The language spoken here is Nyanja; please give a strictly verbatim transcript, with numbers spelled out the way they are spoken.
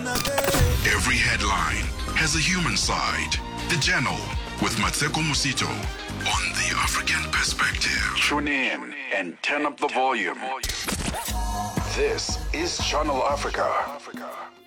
Every headline has a human side. The Journal with Mateko Musito on the African Perspective. Tune in and turn up the volume. This is Channel Africa.